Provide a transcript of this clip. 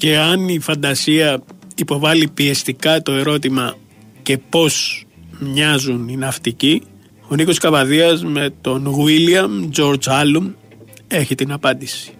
Και αν η φαντασία υποβάλλει πιεστικά το ερώτημα και πώς μοιάζουν οι ναυτικοί, ο Νίκος Καβαδίας με τον William George Allum έχει την απάντηση.